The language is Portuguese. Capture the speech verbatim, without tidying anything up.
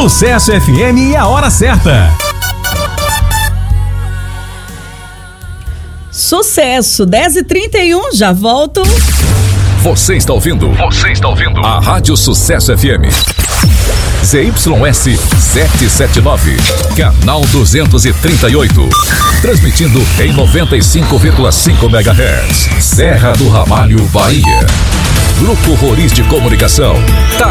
Sucesso F M e a hora certa. Sucesso, dez e trinta e um, já volto. Você está ouvindo? Você está ouvindo? A Rádio Sucesso F M. Z Y S setecentos e setenta e nove, canal duzentos e trinta e oito. Transmitindo em noventa e cinco vírgula cinco megahertz. Serra do Ramalho, Bahia. Grupo Roriz de Comunicação. Tá